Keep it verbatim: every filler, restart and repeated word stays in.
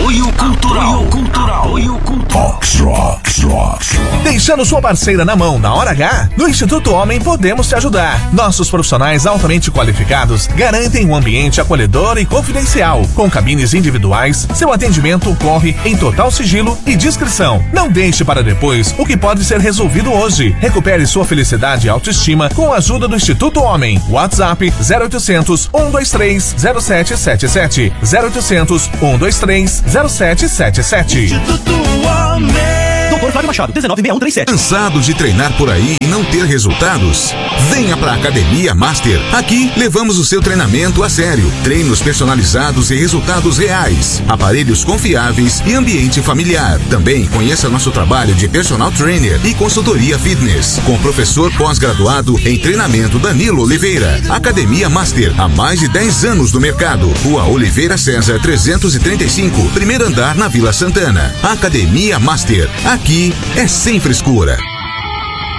Apoio Cultural. Apoio Cultural. Apoio Cultural. Fox Rocks, Rocks. Deixando sua parceira na mão na hora H, no Instituto Homem podemos te ajudar. Nossos profissionais altamente qualificados garantem um ambiente acolhedor e confidencial. Com cabines individuais, seu atendimento ocorre em total sigilo e discrição. Não deixe para depois o que pode ser resolvido hoje. Recupere sua felicidade e autoestima com a ajuda do Instituto Homem. WhatsApp zero oitocentos, um dois três, zero sete sete sete. zero oitocentos, um dois três, zero sete sete sete. Instituto Homem. Doutor Flávio Machado, dezenove seis um três sete. Cansados de treinar por aí e não ter resultados? Venha para a Academia Master. Aqui levamos o seu treinamento a sério. Treinos personalizados e resultados reais. Aparelhos confiáveis e ambiente familiar. Também conheça nosso trabalho de personal trainer e consultoria fitness. Com professor pós-graduado em treinamento Danilo Oliveira. Academia Master, há mais de dez anos no mercado. Rua Oliveira César trezentos e trinta e cinco, primeiro andar na Vila Santana. Academia Master. Aqui é sem frescura.